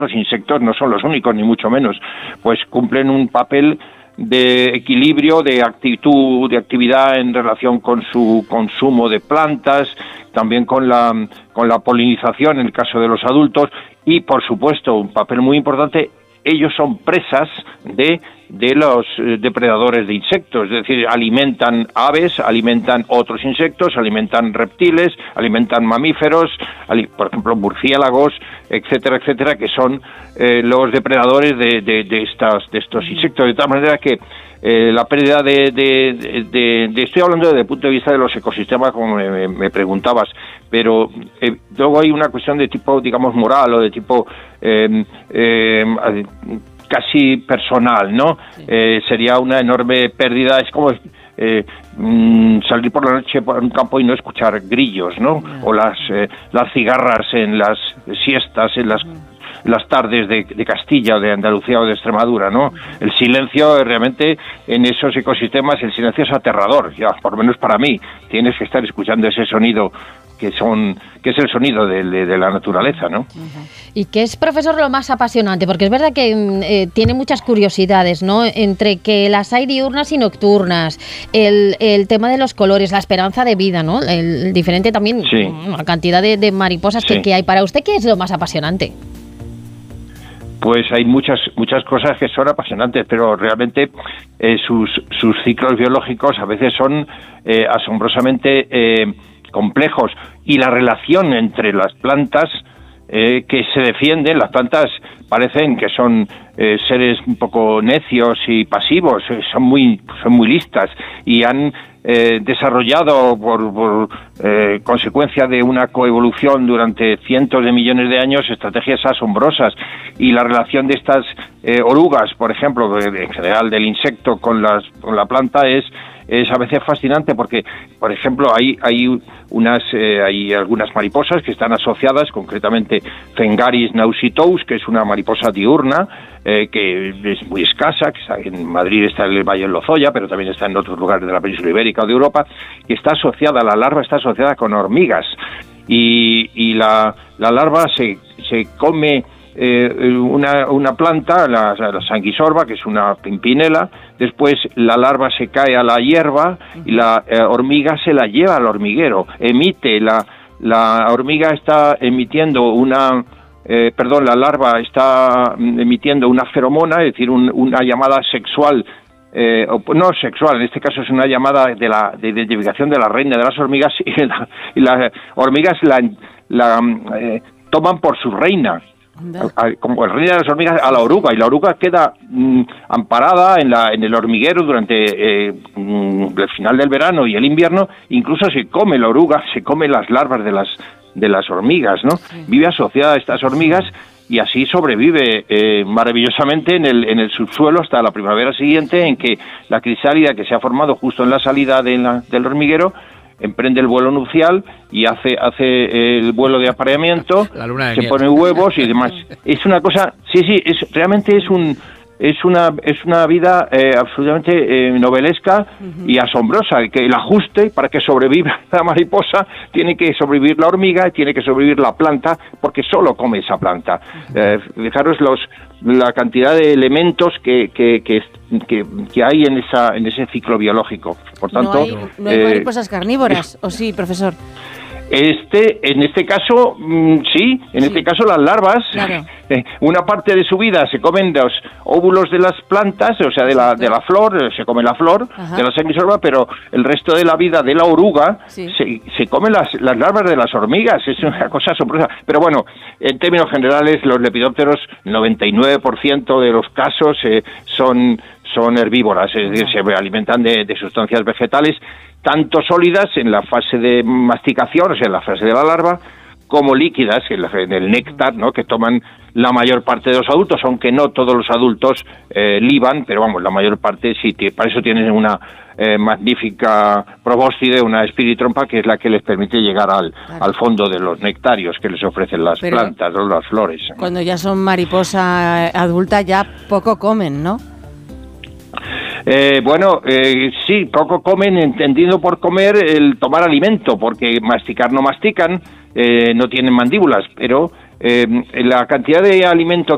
los insectos no son los únicos, ni mucho menos, pues cumplen un papel de equilibrio, de actividad en relación con su consumo de plantas, también con la polinización en el caso de los adultos, y por supuesto un papel muy importante, ellos son presas de los depredadores de insectos, es decir, alimentan aves, alimentan otros insectos, alimentan reptiles, alimentan mamíferos, por ejemplo murciélagos, etcétera, etcétera, que son los depredadores de estos insectos, de tal manera que la pérdida estoy hablando desde el punto de vista de los ecosistemas, como me preguntabas, pero luego hay una cuestión de tipo, digamos, moral o de tipo casi personal, ¿no? Sí. Sería una enorme pérdida, es como salir por la noche por un campo y no escuchar grillos, ¿no? O las cigarras en las siestas, en las tardes de Castilla o de Andalucía o de Extremadura, ¿no? El silencio realmente en esos ecosistemas, el silencio es aterrador, ya por lo menos para mí. Tienes que estar escuchando ese sonido que es el sonido de la naturaleza, ¿no? ¿Y qué es, profesor, lo más apasionante? Porque es verdad que tiene muchas curiosidades, ¿no? Entre que las hay diurnas y nocturnas, el tema de los colores, la esperanza de vida, ¿no? El diferente también, sí, la cantidad de mariposas sí, que hay. Para usted, ¿qué es lo más apasionante? Pues hay muchas cosas que son apasionantes, pero realmente sus ciclos biológicos a veces son asombrosamente complejos, y la relación entre las plantas que se defienden, las plantas parecen que son seres un poco necios y pasivos, son muy listas y han desarrollado por consecuencia de una coevolución durante cientos de millones de años estrategias asombrosas, y la relación de estas orugas, por ejemplo, en general del insecto con la planta es a veces fascinante, porque, por ejemplo, hay algunas mariposas que están asociadas, concretamente Phengaris nausitous, que es una mariposa diurna, que es muy escasa, que está en Madrid, está en el Valle del Lozoya, pero también está en otros lugares de la península ibérica o de Europa, que está asociada, la larva está asociada con hormigas, y la larva se come una planta, la sanguisorba, que es una pimpinela. Después la larva se cae a la hierba y la hormiga se la lleva al hormiguero. La hormiga está emitiendo la larva está emitiendo una feromona, es decir, una llamada sexual, no sexual, en este caso es una llamada de identificación de la reina de las hormigas, y las hormigas la toman por su reina, como el rey de las hormigas, a la oruga, y la oruga queda amparada en el hormiguero durante el final del verano y el invierno. Incluso se come la oruga, se come las larvas de las hormigas, ¿no? Sí. Vive asociada a estas hormigas y así sobrevive maravillosamente en el subsuelo hasta la primavera siguiente, en que la crisálida que se ha formado justo en la salida del hormiguero emprende el vuelo nupcial y hace el vuelo de apareamiento, se ponen huevos y demás. Es una cosa, realmente es una vida absolutamente novelesca y asombrosa, que el ajuste para que sobreviva la mariposa, tiene que sobrevivir la hormiga, tiene que sobrevivir la planta, porque solo come esa planta. Fijaros la cantidad de elementos que hay en ese ciclo biológico. Por tanto, no hay mariposas carnívoras, ¿o sí, profesor? En este caso, sí, este caso las larvas, claro. Una parte de su vida se comen los óvulos de las plantas, o sea, de la flor, se come la flor, ajá, de la sanguisorba, pero el resto de la vida de la oruga se comen las larvas de las hormigas. Es una cosa asombrosa. Pero bueno, en términos generales, los lepidópteros, 99% de los casos son herbívoras, es decir, se alimentan de sustancias vegetales, tanto sólidas en la fase de masticación, o sea, en la fase de la larva, como líquidas en el néctar, ¿no?, que toman la mayor parte de los adultos, aunque no todos los adultos liban, pero vamos, la mayor parte sí. Para eso tienen una magnífica probóscide, una espiritrompa, que es la que les permite llegar al fondo de los nectarios que les ofrecen las plantas o las flores. Cuando ya son mariposa adulta ya poco comen, ¿no? Sí, poco comen, entendido por comer el tomar alimento, porque masticar no mastican, no tienen mandíbulas, pero la cantidad de alimento